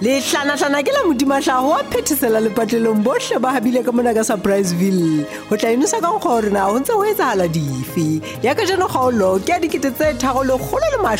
Lehlana-hlana ke la modimahlago wa phethesela lepatlelong bohle ba habile ka mona ka Surpriseville. Ho tla inosa ka nkgo hore na ho ntse ho etsahala dife. Ya ka jeno kgaolo ke ya 3,1